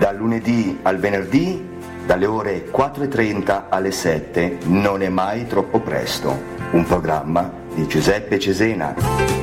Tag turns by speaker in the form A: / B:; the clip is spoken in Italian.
A: Dal lunedì al venerdì, dalle ore 4:30 alle 7, Non è mai troppo presto. Un programma di Giuseppe Cesena.